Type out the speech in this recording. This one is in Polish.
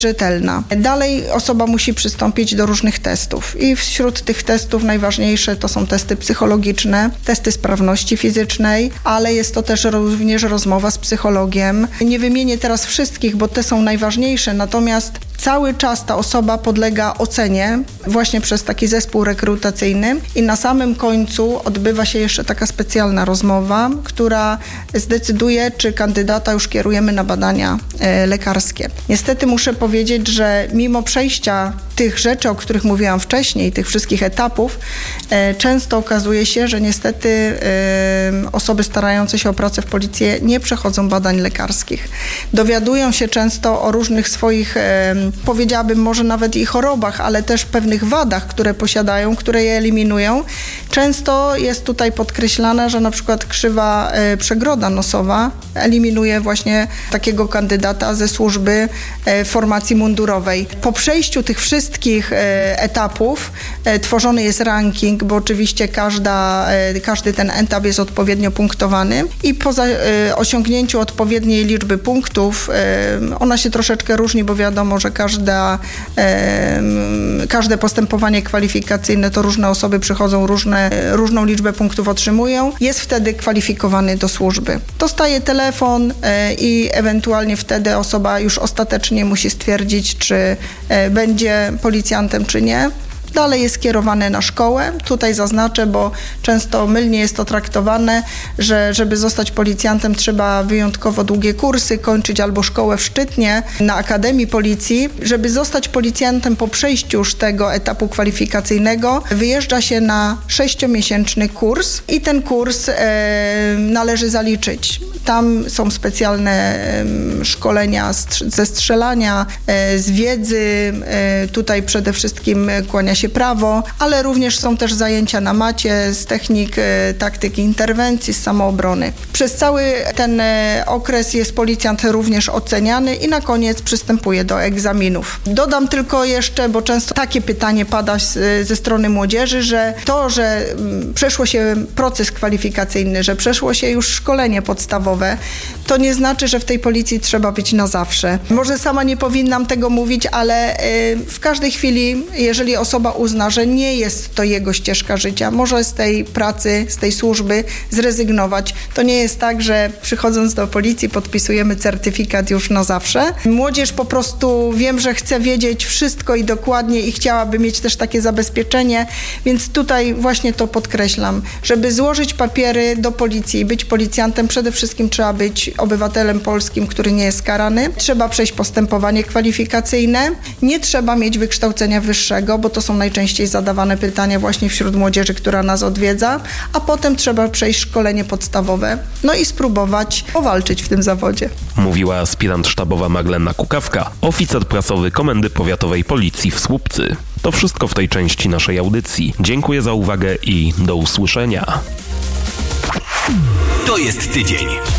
rzetelna. Dalej osoba musi przystąpić do różnych testów i wśród tych testów najważniejsze to są testy psychologiczne, testy sprawności fizycznej, ale jest to też również rozmowa z psychologiem. Nie wymienię teraz wszystkich, bo te są najważniejsze, natomiast cały czas ta osoba podlega ocenie właśnie przez taki zespół rekrutacyjny i na samym końcu odbywa się jeszcze taka specjalna rozmowa, która zdecyduje, czy kandydata już kierujemy na badania lekarskie. Niestety muszę powiedzieć, że mimo przejścia tych rzeczy, o których mówiłam wcześniej, tych wszystkich etapów, często okazuje się, że niestety osoby starające się o pracę w policji nie przechodzą badań lekarskich. Dowiadują się często o różnych swoich, powiedziałabym może nawet i chorobach, ale też pewnych wadach, które posiadają, które je eliminują. Często jest tutaj podkreślane, że na przykład krzywa przegroda nosowa eliminuje właśnie takiego kandydata ze służby formacji mundurowej. Po przejściu tych wszystkich etapów tworzony jest ranking, bo oczywiście każdy ten etap jest odpowiednio punktowany i po osiągnięciu odpowiedniej liczby punktów, ona się troszeczkę różni, bo wiadomo, że każde postępowanie kwalifikacyjne to różne osoby przychodzą, różną liczbę punktów otrzymują, jest wtedy kwalifikowany do służby. Dostaje telefon i ewentualnie wtedy osoba już ostatecznie musi stwierdzić, czy będzie policjantem, czy nie. Dalej jest kierowane na szkołę. Tutaj zaznaczę, bo często mylnie jest to traktowane, że żeby zostać policjantem trzeba wyjątkowo długie kursy kończyć albo szkołę w Szczytnie na Akademii Policji. Żeby zostać policjantem po przejściu już tego etapu kwalifikacyjnego wyjeżdża się na 6-miesięczny kurs i ten kurs należy zaliczyć. Tam są specjalne szkolenia ze strzelania, z wiedzy. Tutaj przede wszystkim kłania się prawo, ale również są też zajęcia na macie z technik, taktyki interwencji, z samoobrony. Przez cały ten okres jest policjant również oceniany i na koniec przystępuje do egzaminów. Dodam tylko jeszcze, bo często takie pytanie pada ze strony młodzieży, że to, że przeszło się proces kwalifikacyjny, że przeszło się już szkolenie podstawowe, to nie znaczy, że w tej policji trzeba być na zawsze. Może sama nie powinnam tego mówić, ale w każdej chwili, jeżeli osoba uzna, że nie jest to jego ścieżka życia, może z tej pracy, z tej służby zrezygnować. To nie jest tak, że przychodząc do policji podpisujemy certyfikat już na zawsze. Młodzież po prostu wiem, że chce wiedzieć wszystko i dokładnie i chciałaby mieć też takie zabezpieczenie, więc tutaj właśnie to podkreślam. Żeby złożyć papiery do policji i być policjantem, przede wszystkim trzeba być obywatelem polskim, który nie jest karany. Trzeba przejść postępowanie kwalifikacyjne. Nie trzeba mieć wykształcenia wyższego, bo to są najczęściej zadawane pytania właśnie wśród młodzieży, która nas odwiedza, a potem trzeba przejść szkolenie podstawowe, no i spróbować powalczyć w tym zawodzie. Mówiła aspirant sztabowa Magdalena Kukawka, oficer prasowy Komendy Powiatowej Policji w Słupcy. To wszystko w tej części naszej audycji. Dziękuję za uwagę i do usłyszenia. To jest tydzień.